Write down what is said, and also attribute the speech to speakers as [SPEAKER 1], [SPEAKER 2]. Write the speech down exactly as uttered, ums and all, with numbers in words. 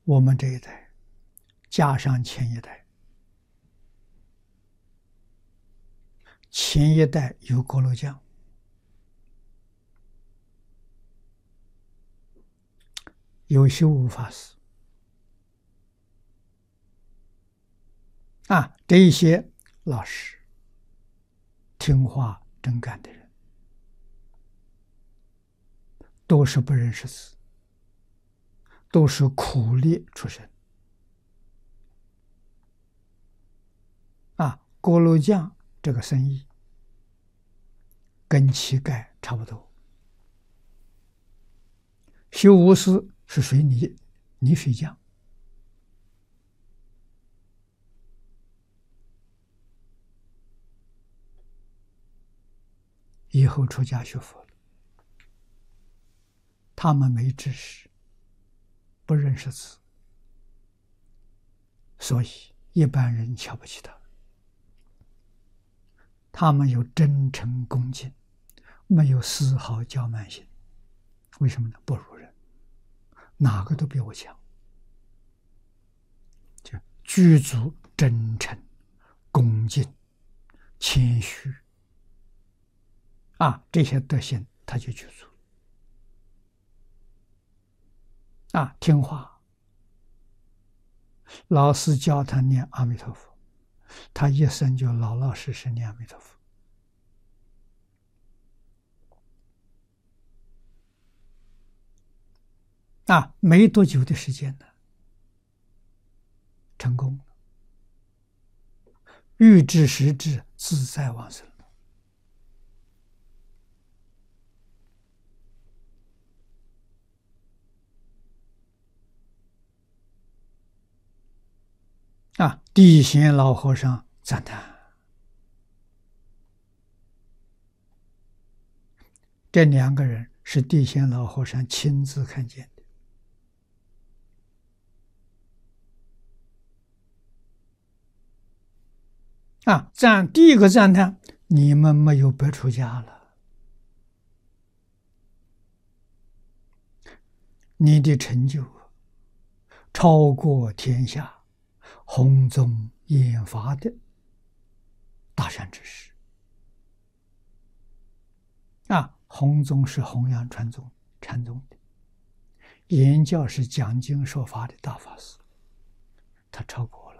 [SPEAKER 1] 我们这一代加上前一代，前一代有锅炉匠，有修无法师啊，这一些老实、听话、真干的人，都是不认识字，都是苦力出身啊。锅炉匠这个生意跟乞丐差不多，修无师是属于泥泥水匠。以后出家学佛了，他们没知识，不认识字，所以一般人瞧不起他。他们有真诚恭敬，没有丝毫骄慢心。为什么呢？不如人，哪个都比我强。就具足真诚、恭敬、谦虚啊，这些德行他就具足啊，听话。老师教他念阿弥陀佛，他一生就老老实实念阿弥陀佛啊，没多久的时间呢，成功了，欲知时至，自在往生啊！地贤老和尚赞叹，这两个人是地贤老和尚亲自看见的啊！赞第一个赞叹，你们没有白出家了，你的成就超过天下弘宗研发的大善知识啊！弘宗是弘扬传宗禅宗的，言教是讲经说法的大法师，他超过了。